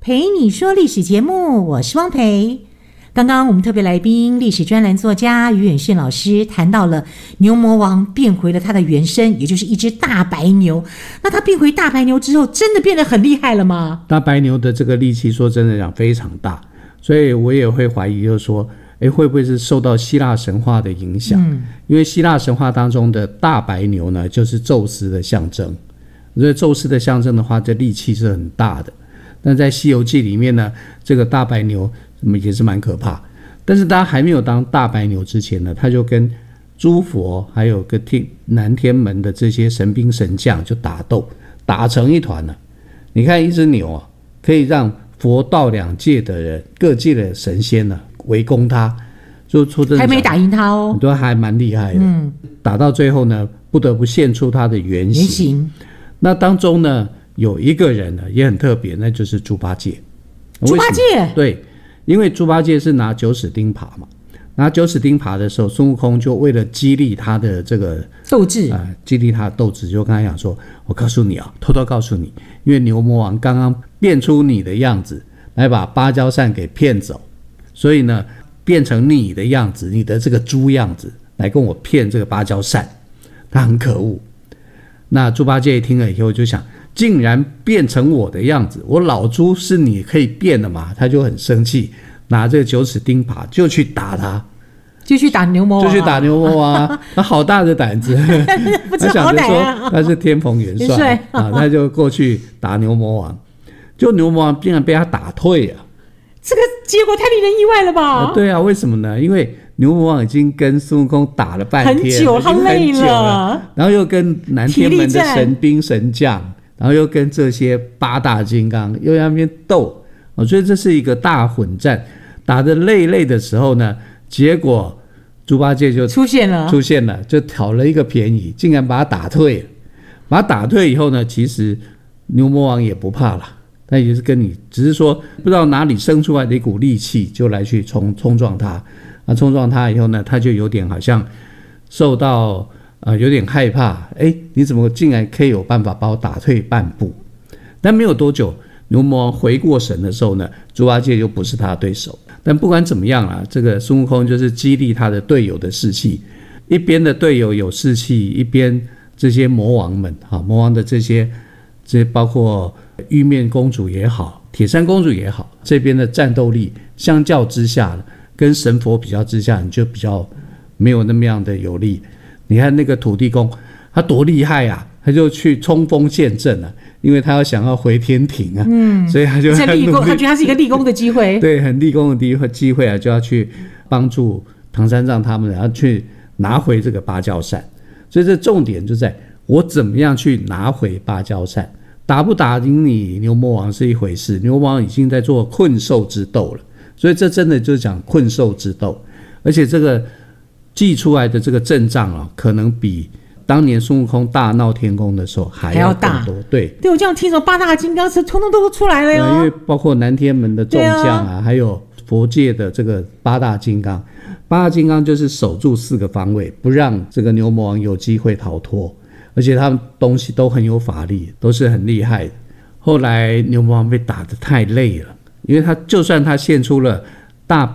陪你说历史节目，我是汪培。刚刚我们特别来宾历史专栏作家于远炫老师谈到了牛魔王变回了他的原身，也就是一只大白牛。那他变回大白牛之后，真的变得很厉害了吗？ 大白牛的这个力气说真的讲非常大，所以我也会怀疑就是说会不会是受到希腊神话的影响？因为希腊神话当中的大白牛呢，就是宙斯的象征。所以宙斯的象征的话，这力气是很大的。但在《西游记》里面呢，这个大白牛也是蛮可怕。但是他还没有当大白牛之前呢，他就跟诸佛还有个南天门的这些神兵神将就打斗，打成一团了。你看一只牛啊，可以让佛道两界的人各界的神仙呢围攻他，就说真的还没打赢他哦， 都还蛮厉害的。打到最后呢，不得不现出他的原型。那当中呢，有一个人呢也很特别，那就是猪八戒。 猪八戒？ 对，因为猪八戒是拿九齿钉耙嘛，拿九齿钉耙的时候，孙悟空就为了激励他的这个斗志激励他的斗志，就跟他讲说：“我告诉你啊，偷偷告诉你，因为牛魔王刚刚变出你的样子来把芭蕉扇给骗走，所以呢，变成你的样子，你的这个猪样子来跟我骗这个芭蕉扇，他很可恶。”那猪八戒听了以后就想，竟然变成我的样子，我老猪是你可以变的嘛？他就很生气，拿这个九齿钉耙就去打他， 就去打牛魔王， 他好大的胆子， 不知他想着好歹说他是天蓬元帅他就过去打牛魔王，就牛魔王竟然被他打退啊！ 这个结果太令人意外了吧？ 对啊，为什么呢？因为牛魔王已经跟孙悟空打了半天， 很久，他累了， 然后又跟南天门的神兵神将，然后又跟这些八大金刚又在那边斗，所以这是一个大混战。打得累的时候呢，结果猪八戒就出现了，就讨了一个便宜，竟然把他打退了。把他打退以后呢，其实牛魔王也不怕了。他也是跟你，只是说不知道哪里生出来的一股力气，就来去冲撞他。冲撞他以后呢，他就有点好像受到有点害怕。你怎么竟然可以有办法把我打退半步？但没有多久，牛魔王回过神的时候呢，猪八戒就不是他的对手。但不管怎么样啦，这个孙悟空就是激励他的队友的士气，一边的队友有士气，一边这些魔王们魔王的这些包括玉面公主也好，铁扇公主也好，这边的战斗力相较之下，跟神佛比较之下，你就比较没有那么样的有力。你看那个土地公，他多厉害啊！他就去冲锋陷阵了，因为他想要回天庭啊，所以他就他觉得他是一个立功的机会， 对，很立功的机会啊，就要去帮助唐三藏他们，然后去拿回这个芭蕉扇。所以这重点就在我怎么样去拿回芭蕉扇。打不打赢你牛魔王是一回事，牛魔王已经在做困兽之斗了，所以这真的就是讲困兽之斗。而且这个祭出来的这个阵仗可能比当年孙悟空大闹天宫的时候还要更多。对， 我这样听说八大金刚是通通都出来了哟， 因为包括南天门的众将还有佛界的这个八大金刚。八大金刚就是守住4个方位，不让这个牛魔王有机会逃脱。而且他们东西都很有法力，都是很厉害的。后来牛魔王被打得太累了，因为就算他现出了大